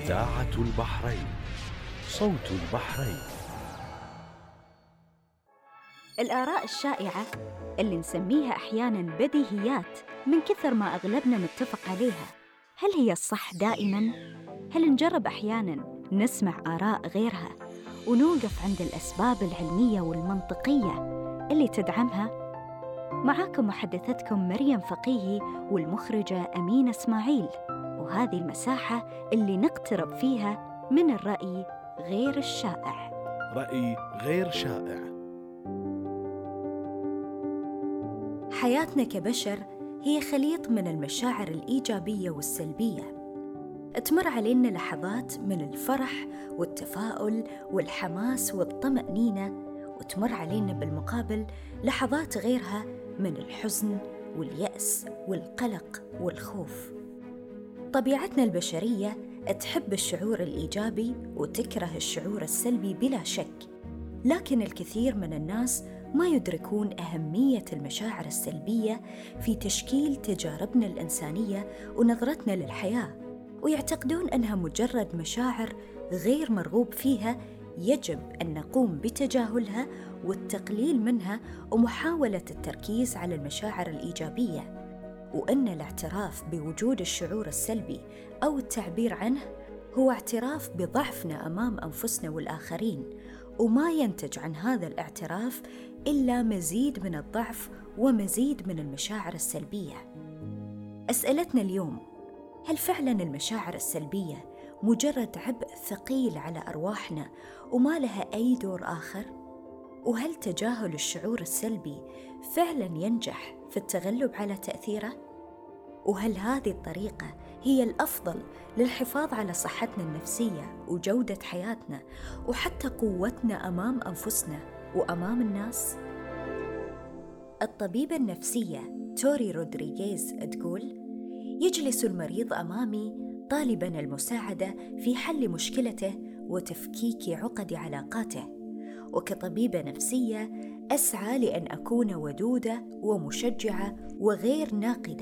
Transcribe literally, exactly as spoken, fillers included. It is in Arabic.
إذاعة البحرين، صوت البحرين. الآراء الشائعة اللي نسميها أحياناً بديهيات من كثر ما أغلبنا متفق عليها، هل هي الصح دائماً؟ هل نجرب أحياناً نسمع آراء غيرها ونوقف عند الأسباب العلمية والمنطقية اللي تدعمها؟ معاكم محدثتكم مريم فقيهي والمخرجة أمينة إسماعيل، وهذه المساحة اللي نقترب فيها من الرأي غير الشائع. رأي غير شائع. حياتنا كبشر هي خليط من المشاعر الإيجابية والسلبية. تمر علينا لحظات من الفرح والتفاؤل والحماس والطمأنينة، وتمر علينا بالمقابل لحظات غيرها من الحزن واليأس والقلق والخوف. طبيعتنا البشرية تحب الشعور الإيجابي وتكره الشعور السلبي بلا شك، لكن الكثير من الناس ما يدركون أهمية المشاعر السلبية في تشكيل تجاربنا الإنسانية ونظرتنا للحياة، ويعتقدون أنها مجرد مشاعر غير مرغوب فيها يجب أن نقوم بتجاهلها والتقليل منها ومحاولة التركيز على المشاعر الإيجابية، وأن الاعتراف بوجود الشعور السلبي أو التعبير عنه هو اعتراف بضعفنا أمام أنفسنا والآخرين، وما ينتج عن هذا الاعتراف إلا مزيد من الضعف ومزيد من المشاعر السلبية. أسئلتنا اليوم: هل فعلاً المشاعر السلبية مجرد عبء ثقيل على أرواحنا وما لها أي دور آخر؟ وهل تجاهل الشعور السلبي فعلاً ينجح في التغلب على تأثيره؟ وهل هذه الطريقة هي الأفضل للحفاظ على صحتنا النفسية وجودة حياتنا وحتى قوتنا أمام أنفسنا وأمام الناس؟ الطبيبة النفسية توري رودريغيز تقول: يجلس المريض أمامي طالباً المساعدة في حل مشكلته وتفكيك عقد علاقاته، وكطبيبة نفسية أسعى لأن أكون ودودة ومشجعة وغير ناقدة